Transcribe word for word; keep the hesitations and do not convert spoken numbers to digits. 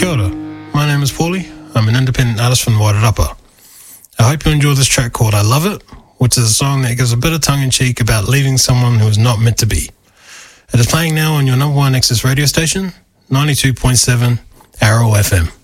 Kia ora. My name is Paulie. I'm an independent artist from Wairarapa. I hope you enjoy this track called I Love It, which is a song that gives a bit of tongue-in-cheek about leaving someone who is not meant to be. It is playing now on your number one access radio station, ninety-two point seven Arrow F M.